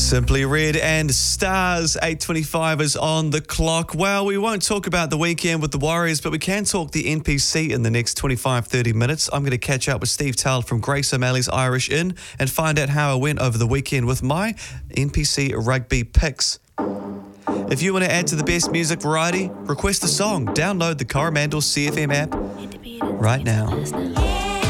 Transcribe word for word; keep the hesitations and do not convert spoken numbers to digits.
Simply Red and Stars, eight twenty-five is on the clock. Well, we won't talk about the weekend with the Warriors, but we can talk the N P C in the next twenty-five, thirty minutes. I'm going to catch up with Steve Towle from Grace O'Malley's Irish Inn and find out how I went over the weekend with my N P C rugby picks. If you want to add to the best music variety, request a song. Download the Coromandel C F M app right now.